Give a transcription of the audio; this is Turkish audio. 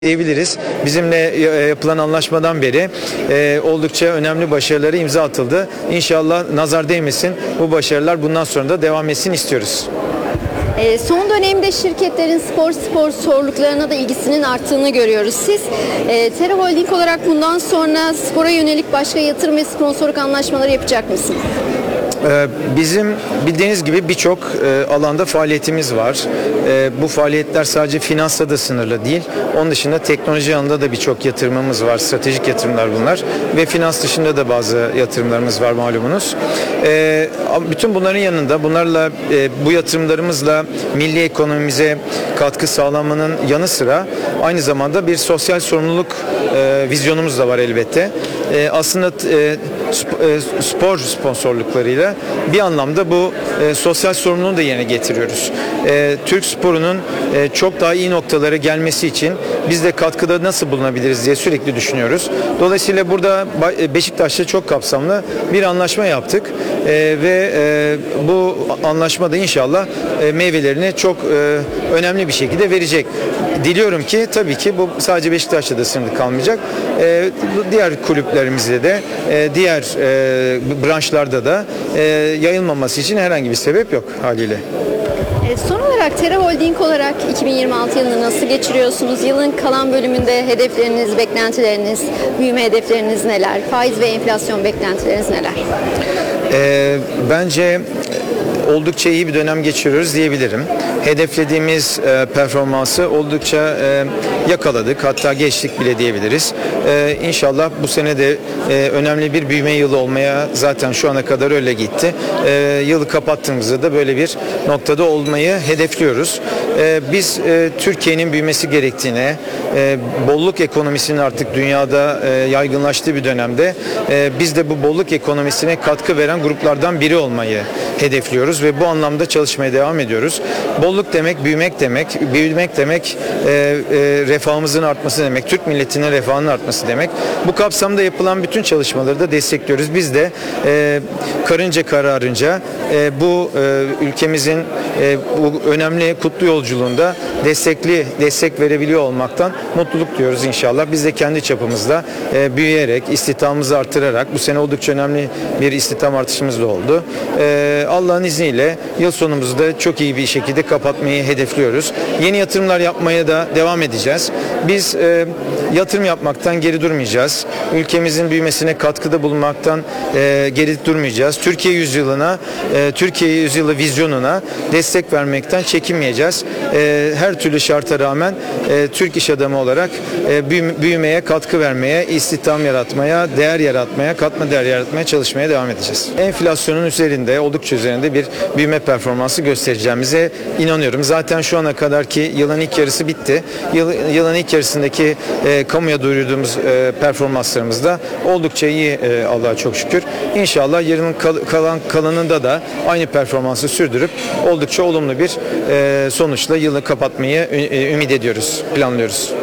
diyebiliriz. Bizimle yapılan anlaşmadan beri oldukça önemli başarıları imza atıldı. İnşallah nazar değmesin, bu başarılar bundan sonra da devam etsin istiyoruz. Son dönemde şirketlerin sponsorluklarına da ilgisinin arttığını görüyoruz. Siz Tera Holding olarak bundan sonra spora yönelik başka yatırım ve sponsorluk anlaşmaları yapacak mısınız? Bizim bildiğiniz gibi birçok alanda faaliyetimiz var. Bu faaliyetler sadece finansla da sınırlı değil. Onun dışında teknoloji alanında da birçok yatırımımız var. Stratejik yatırımlar bunlar. Ve finans dışında da bazı yatırımlarımız var malumunuz. Bütün bunların yanında bu yatırımlarımızla milli ekonomimize katkı sağlamanın yanı sıra aynı zamanda bir sosyal sorumluluk vizyonumuz da var elbette. Aslında spor sponsorluklarıyla bir anlamda bu sosyal sorumluluğu da yerine getiriyoruz. Türk sporunun çok daha iyi noktalara gelmesi için biz de katkıda nasıl bulunabiliriz diye sürekli düşünüyoruz. Dolayısıyla burada Beşiktaş'ta çok kapsamlı bir anlaşma yaptık ve bu anlaşma da inşallah meyvelerini çok önemli bir şekilde verecek. Diliyorum ki tabii ki bu sadece Beşiktaş'ta da sınırlı kalmayacak. Diğer kulüplerimizde de diğer branşlarda da yayılmaması için herhangi bir sebep yok haliyle. Son olarak Tera Holding olarak 2026 yılını nasıl geçiriyorsunuz? Yılın kalan bölümünde hedefleriniz, beklentileriniz, büyüme hedefleriniz neler? Faiz ve enflasyon beklentileriniz neler? Bence oldukça iyi bir dönem geçiriyoruz diyebilirim. Hedeflediğimiz performansı oldukça yakaladık, hatta geçtik bile diyebiliriz. İnşallah bu sene de önemli bir büyüme yılı olmaya zaten şu ana kadar öyle gitti. Yılı kapattığımızda da böyle bir noktada olmayı hedefliyoruz. Biz Türkiye'nin büyümesi gerektiğine, bolluk ekonomisinin artık dünyada yaygınlaştığı bir dönemde biz de bu bolluk ekonomisine katkı veren gruplardan biri olmayı hedefliyoruz ve bu anlamda çalışmaya devam ediyoruz. Bolluk demek, büyümek demek, büyümek demek refahımızın artması demek, Türk milletinin refahının artması demek. Bu kapsamda yapılan bütün çalışmaları da destekliyoruz. Biz de karınca kararınca bu ülkemizin bu önemli kutlu yolculuğunda destek verebiliyor olmaktan mutluluk duyuyoruz inşallah. Biz de kendi çapımızda büyüyerek, istihdamımızı artırarak, bu sene oldukça önemli bir istihdam artışımız da oldu. Allah'ın izniyle yıl sonumuzu da çok iyi bir şekilde kapatmayı hedefliyoruz. Yeni yatırımlar yapmaya da devam edeceğiz. Biz yatırım yapmaktan geri durmayacağız. Ülkemizin büyümesine katkıda bulunmaktan geri durmayacağız. Türkiye yüzyılı vizyonuna destek vermekten çekinmeyeceğiz. Her türlü şarta rağmen Türk iş adamı olarak büyümeye, katkı vermeye, istihdam yaratmaya, değer yaratmaya, katma değer yaratmaya çalışmaya devam edeceğiz. Enflasyonun oldukça üzerinde bir büyüme performansı göstereceğimize inanıyorum. Zaten şu ana kadarki yılın ilk yarısı bitti. Yılın ilk yarısındaki kamuya duyurduğumuz performanslarımız da oldukça iyi Allah'a çok şükür. İnşallah yarının kalanında da aynı performansı sürdürüp oldukça olumlu bir sonuçla yılı kapatmayı ümit ediyoruz, planlıyoruz.